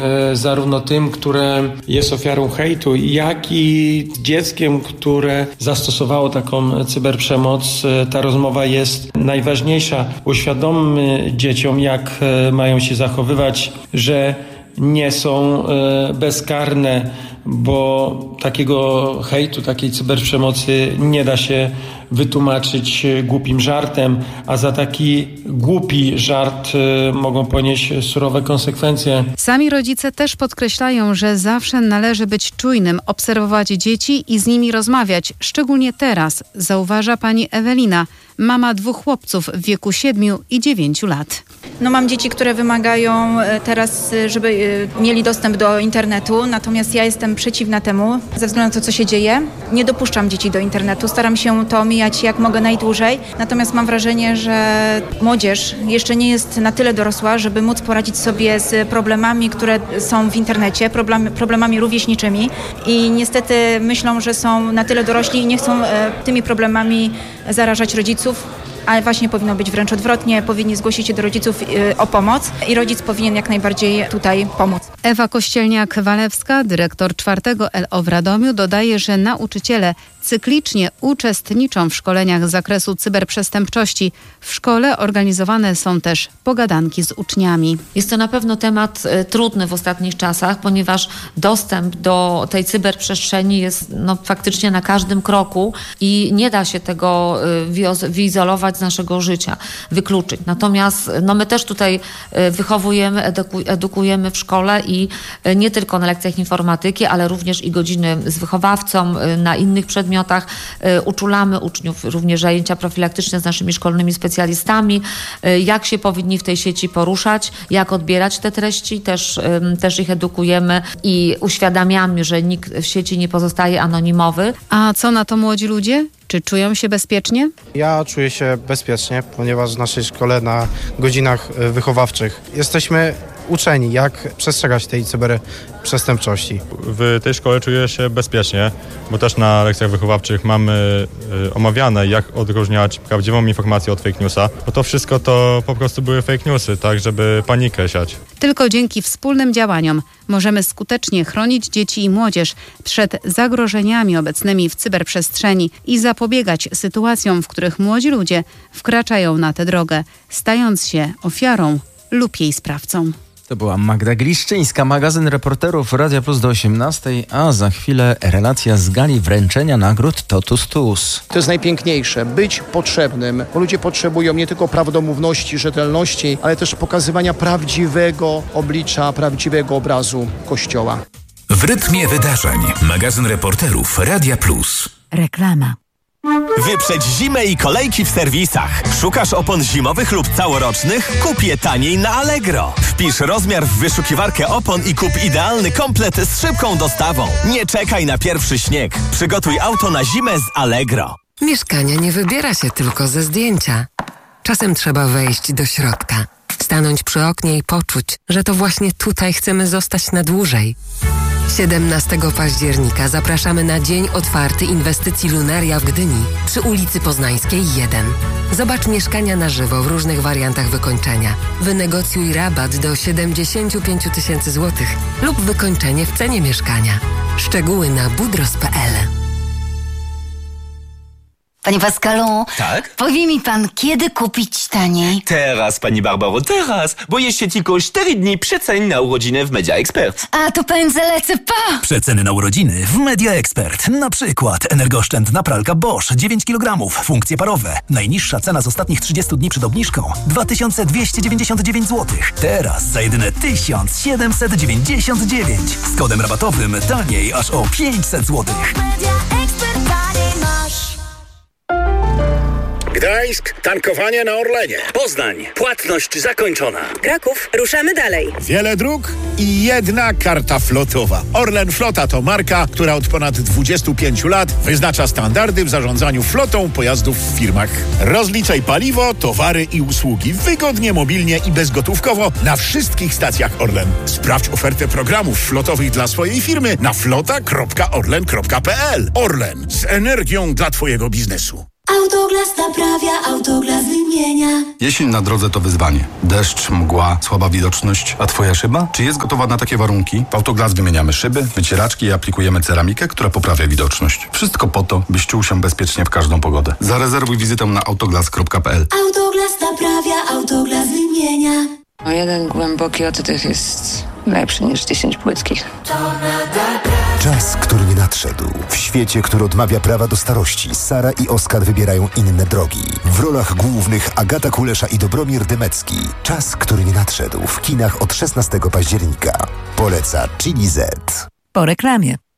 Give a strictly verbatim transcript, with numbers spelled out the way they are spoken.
zarówno tym, które jest ofiarą hejtu, jak i dzieckiem, które zastosowało taką cyberprzemoc. Ta rozmowa jest najważniejsza. Uświadommy dzieciom, jak mają się zachowywać, że nie są bezkarne, bo takiego hejtu, takiej cyberprzemocy nie da się wytłumaczyć głupim żartem, a za taki głupi żart mogą ponieść surowe konsekwencje. Sami rodzice też podkreślają, że zawsze należy być czujnym, obserwować dzieci i z nimi rozmawiać, szczególnie teraz, zauważa pani Ewelina, mama dwóch chłopców w wieku siedmiu i dziewięciu lat. No mam dzieci, które wymagają teraz, żeby mieli dostęp do internetu, natomiast ja jestem przeciwna temu, ze względu na to, co się dzieje. Nie dopuszczam dzieci do internetu, staram się to omijać jak mogę najdłużej, natomiast mam wrażenie, że młodzież jeszcze nie jest na tyle dorosła, żeby móc poradzić sobie z problemami, które są w internecie, problem, problemami rówieśniczymi i niestety myślą, że są na tyle dorośli i nie chcą e, tymi problemami zarażać rodziców. Ale właśnie powinno być wręcz odwrotnie, powinni zgłosić się do rodziców yy, o pomoc i rodzic powinien jak najbardziej tutaj pomóc. Ewa Kościelniak-Walewska, dyrektor czwartego L O w Radomiu, dodaje, że nauczyciele cyklicznie uczestniczą w szkoleniach z zakresu cyberprzestępczości. W szkole organizowane są też pogadanki z uczniami. Jest to na pewno temat y, trudny w ostatnich czasach, ponieważ dostęp do tej cyberprzestrzeni jest no, faktycznie na każdym kroku i nie da się tego y, wyizolować z naszego życia, wykluczyć. Natomiast no, my też tutaj y, wychowujemy, eduku, edukujemy w szkole i y, nie tylko na lekcjach informatyki, ale również i godziny z wychowawcą, y, na innych przedmiotach. Uczulamy uczniów, również zajęcia profilaktyczne z naszymi szkolnymi specjalistami, jak się powinni w tej sieci poruszać, jak odbierać te treści, też, też ich edukujemy i uświadamiamy, że nikt w sieci nie pozostaje anonimowy. A co na to młodzi ludzie? Czy czują się bezpiecznie? Ja czuję się bezpiecznie, ponieważ w naszej szkole na godzinach wychowawczych jesteśmy uczeni, jak przestrzegać tej cyberprzestępczości. W tej szkole czuję się bezpiecznie, bo też na lekcjach wychowawczych mamy y, omawiane, jak odróżniać prawdziwą informację od fake newsa, bo to wszystko to po prostu były fake newsy, tak, żeby panikę siać. Tylko dzięki wspólnym działaniom możemy skutecznie chronić dzieci i młodzież przed zagrożeniami obecnymi w cyberprzestrzeni i zapobiegać sytuacjom, w których młodzi ludzie wkraczają na tę drogę, stając się ofiarą lub jej sprawcą. To była Magda Gliszczyńska, magazyn reporterów Radia Plus do osiemnastej, a za chwilę relacja z gali wręczenia nagród Totus Tuus. To jest najpiękniejsze, być potrzebnym, bo ludzie potrzebują nie tylko prawdomówności, rzetelności, ale też pokazywania prawdziwego oblicza, prawdziwego obrazu Kościoła. W rytmie wydarzeń. Magazyn reporterów Radia Plus. Reklama. Wyprzedź zimę i kolejki w serwisach. Szukasz opon zimowych lub całorocznych? Kup je taniej na Allegro. Wpisz rozmiar w wyszukiwarkę opon i kup idealny komplet z szybką dostawą. Nie czekaj na pierwszy śnieg. Przygotuj auto na zimę z Allegro. Mieszkania nie wybiera się tylko ze zdjęcia. Czasem trzeba wejść do środka, stanąć przy oknie i poczuć, że to właśnie tutaj chcemy zostać na dłużej. siedemnastego października zapraszamy na Dzień Otwarty Inwestycji Lunaria w Gdyni przy ulicy Poznańskiej jeden. Zobacz mieszkania na żywo w różnych wariantach wykończenia. Wynegocjuj rabat do siedemdziesiąt pięć tysięcy złotych lub wykończenie w cenie mieszkania. Szczegóły na budros kropka p l. Panie Pascalu, tak? Powie mi pan, kiedy kupić taniej? Teraz, pani Barbaro, teraz, bo jeszcze tylko cztery dni przecen na urodziny w Media Expert. A, to pędzę lecę, pa! Przeceny na urodziny w Media Expert. Na przykład energooszczędna pralka Bosch dziewięć kilogramów, funkcje parowe. Najniższa cena z ostatnich trzydziestu dni przed obniżką dwa tysiące dwieście dziewięćdziesiąt dziewięć złotych. Teraz za jedyne tysiąc siedemset dziewięćdziesiąt dziewięć. Z kodem rabatowym taniej aż o pięćset złotych. Media Expert taniej masz. Gdańsk, tankowanie na Orlenie. Poznań, płatność zakończona. Kraków, ruszamy dalej. Wiele dróg i jedna karta flotowa. Orlen Flota to marka, która od ponad dwudziestu pięciu lat wyznacza standardy w zarządzaniu flotą pojazdów w firmach. Rozliczaj paliwo, towary i usługi wygodnie, mobilnie i bezgotówkowo na wszystkich stacjach Orlen. Sprawdź ofertę programów flotowych dla swojej firmy na flota kropka orlen kropka p l. Orlen, z energią dla twojego biznesu. Autoglas naprawia, Autoglas wymienia. Jesień na drodze to wyzwanie. Deszcz, mgła, słaba widoczność. A twoja szyba? Czy jest gotowa na takie warunki? W Autoglas wymieniamy szyby, wycieraczki i aplikujemy ceramikę, która poprawia widoczność. Wszystko po to, byś czuł się bezpiecznie w każdą pogodę. Zarezerwuj wizytę na autoglas kropka p l. Autoglas naprawia, Autoglas wymienia. O jeden głęboki oddech jest lepszy niż dziesięć płytkich. Czas, który nie nadszedł. W świecie, który odmawia prawa do starości, Sara i Oskar wybierają inne drogi. W rolach głównych Agata Kulesza i Dobromir Dymecki. Czas, który nie nadszedł. W kinach od szesnastego października. Poleca Chili Z. Po reklamie.